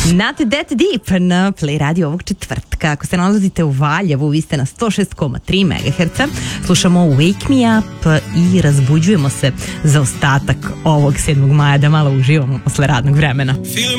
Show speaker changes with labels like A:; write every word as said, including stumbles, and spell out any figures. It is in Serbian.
A: Not That Deep na Play Radio ovog četvrtka. Ako se nalazite u Valjevu, vi ste na sto šest zarez tri megaherca. Slušamo Wake Me Up i razbuđujemo se za ostatak ovog sedmog maja da malo uživamo posle radnog vremena.